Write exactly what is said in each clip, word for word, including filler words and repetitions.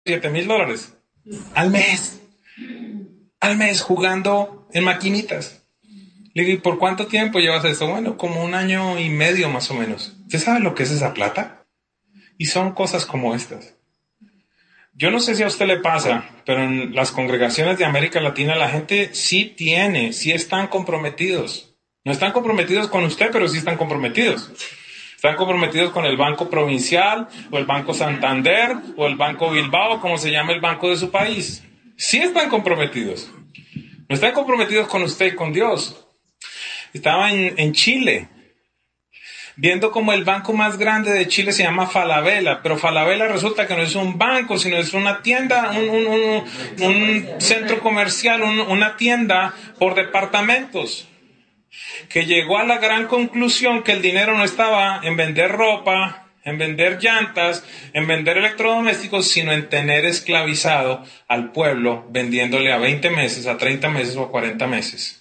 siete mil dólares al mes, al mes jugando en maquinitas. Le digo, ¿y por cuánto tiempo llevas eso? Bueno, como un año y medio más o menos. ¿Usted sabe lo que es esa plata? Y son cosas como estas. Yo no sé si a usted le pasa, pero en las congregaciones de América Latina la gente sí tiene, sí están comprometidos. No están comprometidos con usted, pero sí están comprometidos. Están comprometidos con el Banco Provincial, o el Banco Santander, o el Banco Bilbao, como se llama el banco de su país. Sí están comprometidos. No están comprometidos con usted y con Dios. Estaba en, en Chile, viendo como el banco más grande de Chile se llama Falabella, pero Falabella resulta que no es un banco, sino es una tienda, un, un, un, un centro comercial, un, una tienda por departamentos, que llegó a la gran conclusión que el dinero no estaba en vender ropa, en vender llantas, en vender electrodomésticos, sino en tener esclavizado al pueblo, vendiéndole a veinte meses, a treinta meses o a cuarenta meses.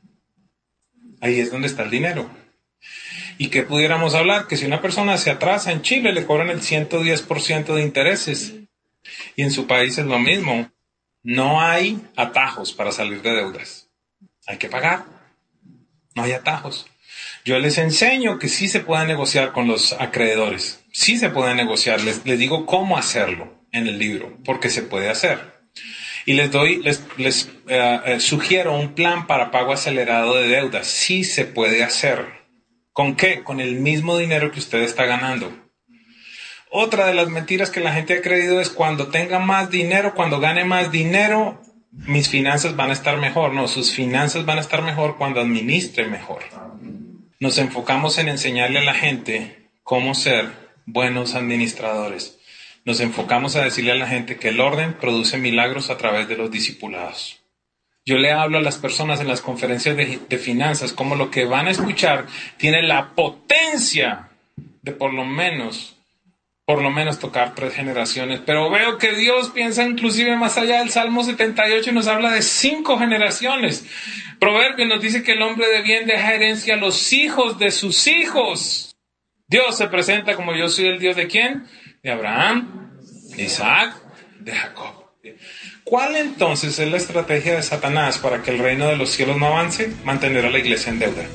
Ahí es donde está el dinero. ¿Y qué pudiéramos hablar? Que si una persona se atrasa en Chile, le cobran el ciento diez por ciento de intereses. Y en su país es lo mismo. No hay atajos para salir de deudas. Hay que pagar. No hay atajos. Yo les enseño que sí se puede negociar con los acreedores. Sí se puede negociar. Les, les digo cómo hacerlo en el libro, porque se puede hacer. Y les doy, les, les eh, eh, sugiero un plan para pago acelerado de deudas. Sí se puede hacer. ¿Con qué? Con el mismo dinero que usted está ganando. Otra de las mentiras que la gente ha creído es cuando tenga más dinero, cuando gane más dinero, mis finanzas van a estar mejor. No, sus finanzas van a estar mejor cuando administre mejor. Nos enfocamos en enseñarle a la gente cómo ser buenos administradores. Nos enfocamos a decirle a la gente que el orden produce milagros a través de los discipulados. Yo le hablo a las personas en las conferencias de, de finanzas como lo que van a escuchar tiene la potencia de por lo menos, por lo menos tocar tres generaciones. Pero veo que Dios piensa inclusive más allá del Salmo setenta y ocho y nos habla de cinco generaciones. Proverbios nos dice que el hombre de bien deja herencia a los hijos de sus hijos. Dios se presenta como yo soy el Dios de ¿quién? De Abraham, de Isaac, de Jacob. ¿Cuál entonces es la estrategia de Satanás para que el reino de los cielos no avance? Mantener a la iglesia en deuda.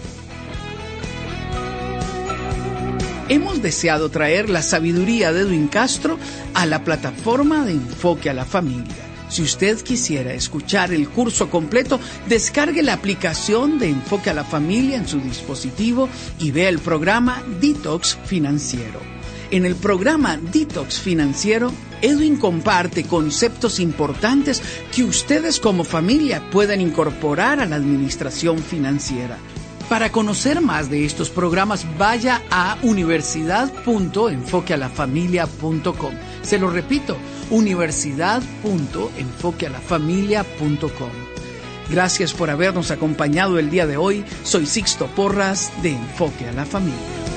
Hemos deseado traer la sabiduría de Edwin Castro a la plataforma de Enfoque a la Familia. Si usted quisiera escuchar el curso completo, descargue la aplicación de Enfoque a la Familia en su dispositivo y vea el programa Detox Financiero. En el programa Detox Financiero, Edwin comparte conceptos importantes que ustedes como familia pueden incorporar a la administración financiera. Para conocer más de estos programas, vaya a universidad punto enfoque a la familia punto com. Se lo repito, universidad punto enfoque a la familia punto com. Gracias por habernos acompañado el día de hoy. Soy Sixto Porras de Enfoque a la Familia.